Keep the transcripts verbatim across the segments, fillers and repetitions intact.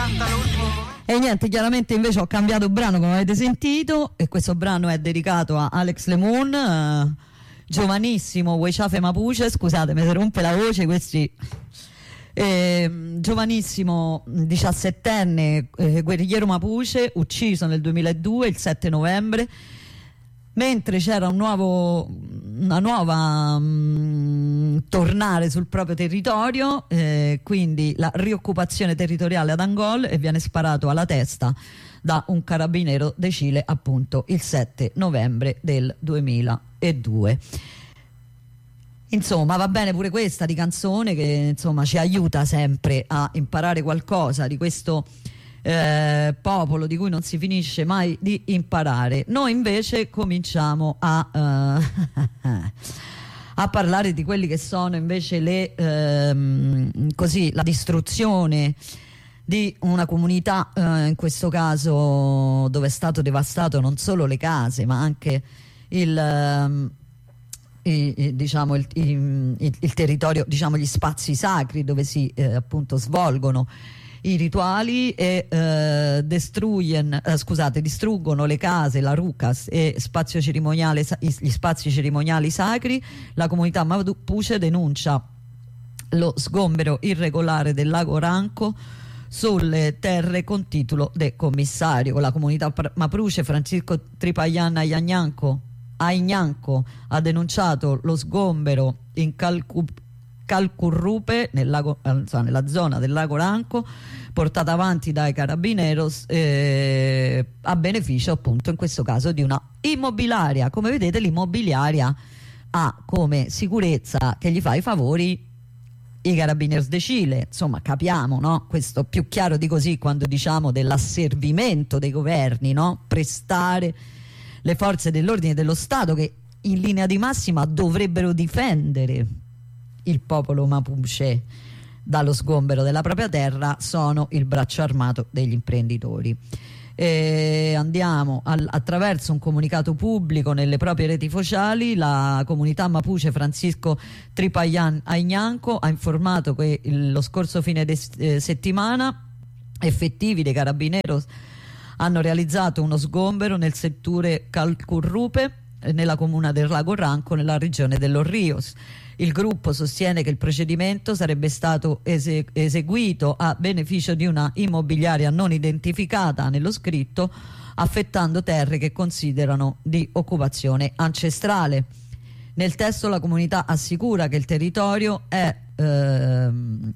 E niente, chiaramente invece ho cambiato brano, come avete sentito, e questo brano è dedicato a Alex Lemon, eh, giovanissimo Huaychafe Mapuche, scusate mi si rompe la voce, questi eh, giovanissimo diciassettenne eh, guerrigliero Mapuche, ucciso nel duemiladue il sette novembre, mentre c'era un nuovo, una nuova mh, tornare sul proprio territorio, eh, quindi la rioccupazione territoriale ad Angol, e viene sparato alla testa da un carabiniero de Cile appunto il sette novembre del duemiladue. Insomma, va bene pure questa di canzone, che insomma ci aiuta sempre a imparare qualcosa di questo Eh, popolo di cui non si finisce mai di imparare. Noi invece cominciamo a, eh, a parlare di quelli che sono invece le ehm, così la distruzione di una comunità, eh, in questo caso dove è stato devastato non solo le case ma anche il ehm, I, i, diciamo il, il, il, il territorio, diciamo gli spazi sacri dove si eh, appunto svolgono i rituali, e eh, destruyen, eh, scusate, distruggono le case, la rucas e spazio cerimoniale, gli spazi cerimoniali sacri. La comunità Mapuche denuncia lo sgombero irregolare del lago Ranco sulle terre con titolo de commissario. La comunità Mapuche, Francisco Tripayan Ayanyanco Aignanco ha denunciato lo sgombero in Calcu Calcurrupe nel lago, insomma, nella zona del lago Ranco, portata avanti dai carabineros eh, a beneficio appunto in questo caso di una immobiliaria. Come vedete l'immobiliaria ha come sicurezza che gli fa i favori i carabineros de Cile, insomma capiamo, no? Questo più chiaro di così quando diciamo dell'asservimento dei governi, no? Prestare le forze dell'ordine dello Stato che in linea di massima dovrebbero difendere il popolo Mapuche dallo sgombero della propria terra, sono il braccio armato degli imprenditori. E andiamo al, attraverso un comunicato pubblico nelle proprie reti sociali. La comunità Mapuche Francisco Tripayan Aignanco ha informato che il, lo scorso fine de, eh, settimana effettivi dei carabineros hanno realizzato uno sgombero nel settore Calcurrupe, nella comuna del Lago Ranco, nella regione de Los Ríos. Il gruppo sostiene che il procedimento sarebbe stato ese eseguito a beneficio di una immobiliaria non identificata nello scritto, affettando terre che considerano di occupazione ancestrale. Nel testo la comunità assicura che il territorio è, eh,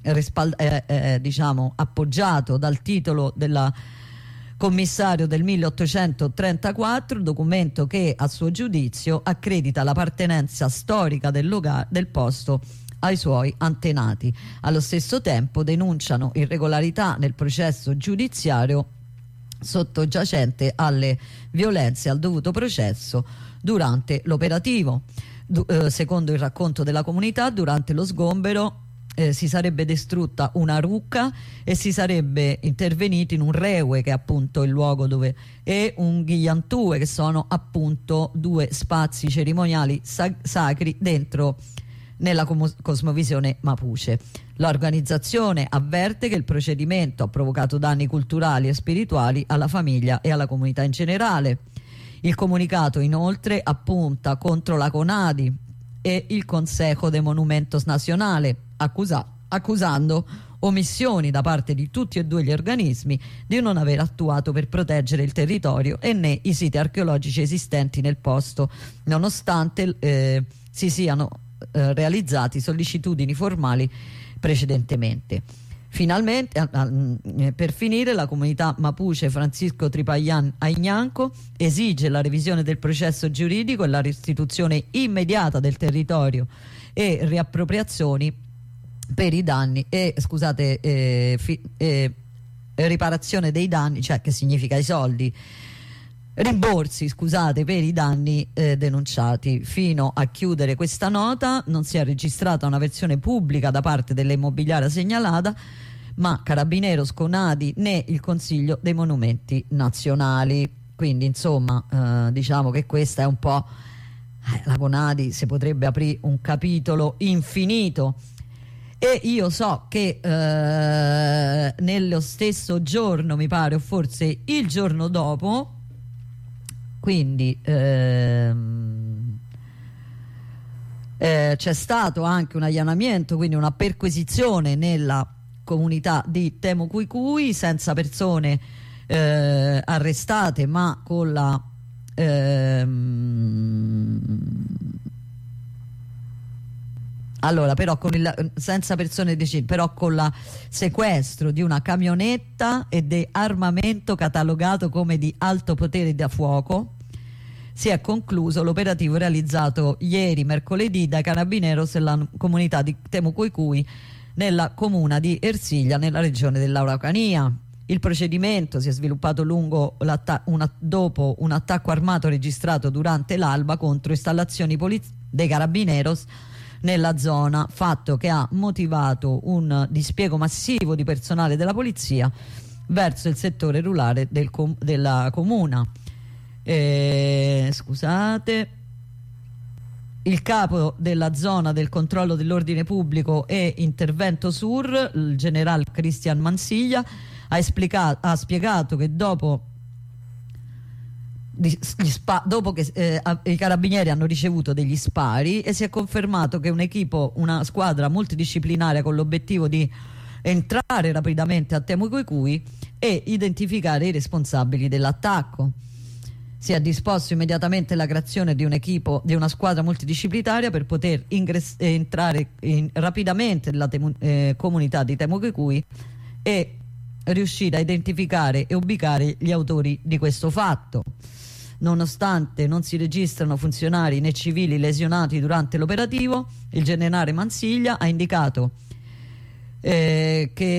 è, è diciamo, appoggiato dal titolo della commissario del milleottocentotrentaquattro, documento che a suo giudizio accredita l'appartenenza storica del, lugar, del posto ai suoi antenati. Allo stesso tempo denunciano irregolarità nel processo giudiziario sottogiacente alle violenze al dovuto processo durante l'operativo. Du- eh, secondo il racconto della comunità, durante lo sgombero Eh, si sarebbe distrutta una rucca e si sarebbe intervenuti in un reue, che è appunto il luogo dove, e un ghigliantue, che sono appunto due spazi cerimoniali sa sacri dentro nella cosmovisione Mapuche. L'organizzazione avverte che il procedimento ha provocato danni culturali e spirituali alla famiglia e alla comunità in generale. Il comunicato inoltre appunta contro la CONADI e il Consejo de Monumentos Nacionale, accusa accusando omissioni da parte di tutti e due gli organismi di non aver attuato per proteggere il territorio e né i siti archeologici esistenti nel posto, nonostante eh, si siano eh, realizzati sollecitudini formali precedentemente. Finalmente, eh, per finire, la comunità Mapuche Francisco Tripayan Aignanco esige la revisione del processo giuridico e la restituzione immediata del territorio e riappropriazioni per i danni e scusate eh, fi, eh, riparazione dei danni, cioè che significa i soldi, rimborsi scusate per i danni eh, denunciati. Fino a chiudere questa nota non si è registrata una versione pubblica da parte dell'immobiliare segnalata, ma Carabineros, CONADI né il Consiglio dei Monumenti Nazionali. Quindi insomma eh, diciamo che questa è un po' eh, la CONADI, si potrebbe aprire un capitolo infinito. E io so che eh, nello stesso giorno, mi pare, o forse il giorno dopo, quindi ehm, eh, c'è stato anche un allineamento, quindi una perquisizione nella comunità di Temucuicui, senza persone eh, arrestate, ma con la ehm, allora però con il, senza persone decine, però con la sequestro di una camionetta e di armamento catalogato come di alto potere da fuoco. Si è concluso l'operativo realizzato ieri mercoledì dai Carabineros nella comunità di Temucuicui, nella comuna di Ersiglia, nella regione dell'Araucanía. Il procedimento si è sviluppato lungo una, dopo un attacco armato registrato durante l'alba contro installazioni dei Carabineros nella zona, fatto che ha motivato un dispiego massivo di personale della polizia verso il settore rurale del com della comuna. Eh, scusate, il capo della zona del controllo dell'ordine pubblico e intervento Sur, il generale Cristian Mansiglia, ha, ha spiegato che dopo dopo che eh, i carabinieri hanno ricevuto degli spari e si è confermato che un'equipo, una squadra multidisciplinaria con l'obiettivo di entrare rapidamente a Temucuicui e identificare i responsabili dell'attacco. Si è disposto immediatamente la creazione di un'equipo, di una squadra multidisciplinaria per poter entrare in, rapidamente nella eh, comunità di Temucuicui e riuscire a identificare e ubicare gli autori di questo fatto. Nonostante non si registrano funzionari né civili lesionati durante l'operativo, il generale Mansiglia ha indicato eh, che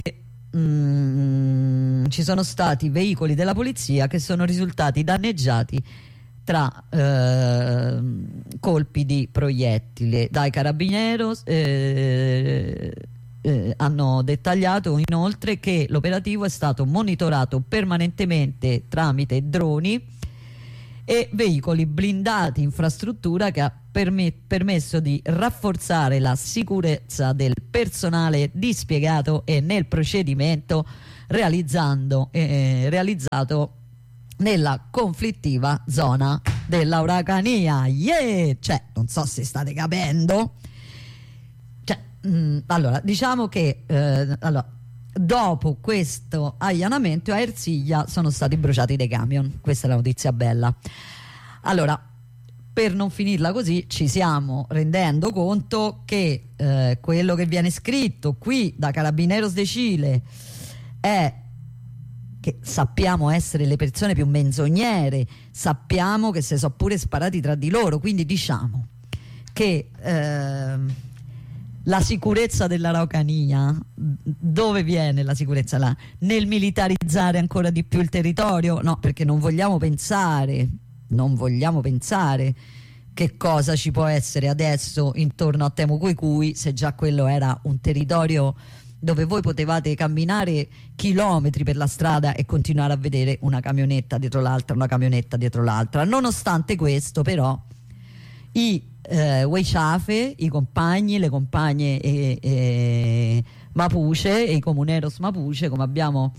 mm, ci sono stati veicoli della polizia che sono risultati danneggiati tra eh, colpi di proiettile dai Carabineros. eh, eh, hanno dettagliato inoltre che l'operativo è stato monitorato permanentemente tramite droni e veicoli blindati, infrastruttura che ha perme permesso di rafforzare la sicurezza del personale dispiegato e nel procedimento realizzando, eh, realizzato nella conflittiva zona dell'Araucanía. Yeah! Cioè, non so se state capendo. Cioè, mh, allora, diciamo che eh, allora, dopo questo allineamento a Ersiglia sono stati bruciati dei camion. Questa è la notizia bella. Allora, per non finirla così, ci stiamo rendendo conto che eh, quello che viene scritto qui da Carabineros de Chile è che sappiamo essere le persone più menzognere, sappiamo che si sono pure sparati tra di loro, quindi diciamo che eh, la sicurezza dell'Araucanía, dove viene la sicurezza là? Nel militarizzare ancora di più il territorio? No, perché non vogliamo pensare, non vogliamo pensare che cosa ci può essere adesso intorno a Temucuicui, se già quello era un territorio dove voi potevate camminare chilometri per la strada e continuare a vedere una camionetta dietro l'altra, una camionetta dietro l'altra. Nonostante questo, però, i eh, Huaychafe, i compagni, le compagne e, e Mapuche e i comuneros Mapuche, come abbiamo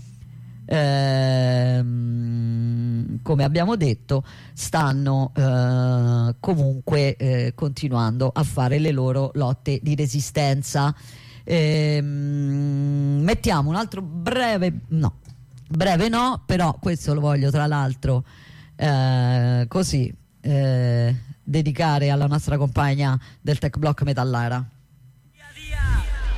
ehm, come abbiamo detto, stanno eh, comunque eh, continuando a fare le loro lotte di resistenza. Ehm, mettiamo un altro breve no breve no però questo lo voglio tra l'altro eh, così eh, dedicare alla nostra compagna del Tech Block Metallara.